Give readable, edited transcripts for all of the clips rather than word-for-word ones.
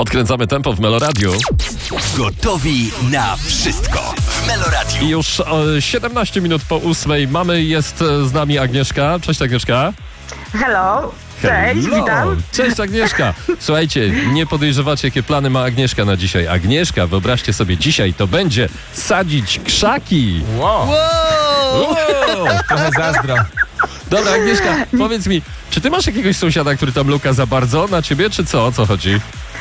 Podkręcamy tempo w Meloradiu. Gotowi na wszystko w Meloradiu. I już 17 minut po 8 jest z nami Agnieszka. Cześć Agnieszka. Hello. Cześć, witam. Cześć Agnieszka. Słuchajcie, nie podejrzewacie, jakie plany ma Agnieszka na dzisiaj. Agnieszka, wyobraźcie sobie, dzisiaj to będzie sadzić krzaki. Wow. Trochę zazdro. Dobra, Agnieszka, powiedz mi, czy ty masz jakiegoś sąsiada, który tam luka za bardzo na ciebie, czy co? O co chodzi?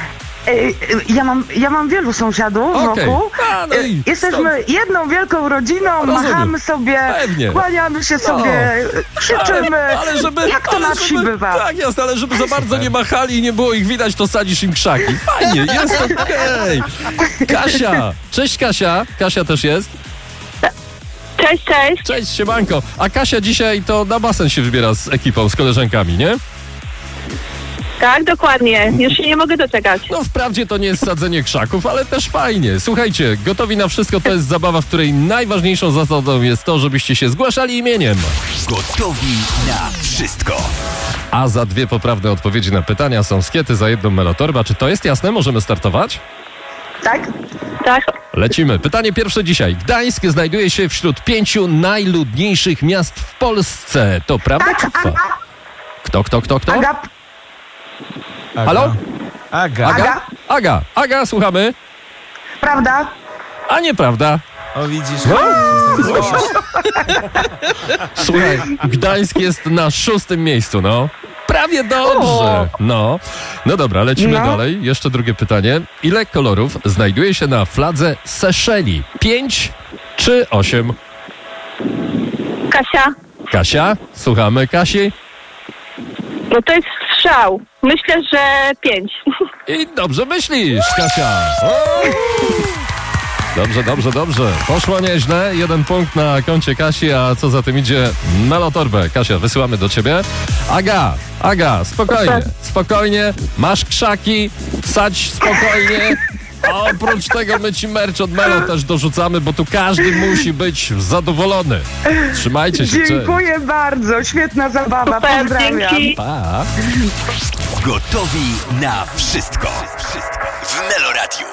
Ja mam wielu sąsiadów wokół. No i Jesteśmy jedną wielką rodziną, machamy sobie, Pewnie. kłaniamy się sobie, krzyczymy, jak to na wsi bywa. Tak, jasne, ale żeby za bardzo nie machali i nie było ich widać, to sadzisz im krzaki. Fajnie, jest okej. Kasia, cześć Kasia. Kasia też jest. Cześć, cześć. Cześć, siemanko. A Kasia dzisiaj to na basen się wybiera z ekipą, z koleżankami, nie? Tak, dokładnie. Już się nie mogę doczekać. No wprawdzie to nie jest sadzenie krzaków, ale też fajnie. Słuchajcie, gotowi na wszystko to jest zabawa, w której najważniejszą zasadą jest to, żebyście się zgłaszali imieniem. Gotowi na wszystko. A za 2 poprawne odpowiedzi na pytania są skiety, za 1 melotorba. Czy to jest jasne? Możemy startować? Tak? Tak. Lecimy. Pytanie pierwsze dzisiaj. Gdańsk znajduje się wśród 5 najludniejszych miast w Polsce. To prawda czy Tak, kto? Kto? Aga, Halo? Aga. Aga, słuchamy. prawda? A nieprawda. O, widzisz? Słuchaj, Gdańsk jest na 6. miejscu, no. Prawie dobrze. No dobra, lecimy dalej. Jeszcze drugie pytanie. Ile kolorów znajduje się na fladze Seszeli? 5 czy 8? Kasia, Kasia, słuchamy Kasi. no to jest strzał. Myślę, że 5. I dobrze myślisz, Kasia. Dobrze. Poszło nieźle. 1 punkt na koncie Kasi, a co za tym idzie? Melotorbę. Kasia, wysyłamy do ciebie. Aga, spokojnie. Masz krzaki, sadź spokojnie. A oprócz tego my ci merch od Melo też dorzucamy, bo tu każdy musi być zadowolony. Trzymajcie się. Dziękuję bardzo, świetna zabawa, Super, pozdrawiam. dzięki. Pa. Gotowi na wszystko w Meloradiu.